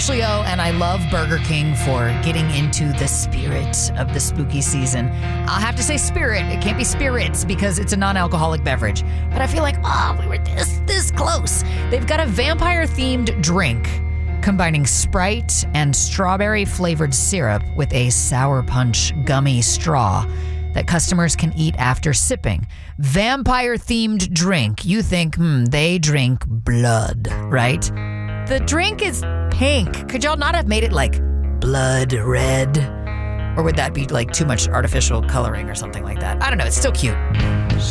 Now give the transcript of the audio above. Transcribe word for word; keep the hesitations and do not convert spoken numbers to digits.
Ashley O, and I love Burger King for getting into the spirit of the spooky season. I'll have to say spirit. It can't be spirits because it's a non-alcoholic beverage. But I feel like, oh, we were this, this close. They've got a vampire-themed drink combining Sprite and strawberry-flavored syrup with a sour punch gummy straw that customers can eat after sipping. Vampire-themed drink. You think, hmm, they drink blood, right? The drink is pink. Could y'all not have made it like blood red? Or would that be like too much artificial coloring or something like that? I don't know. It's still cute.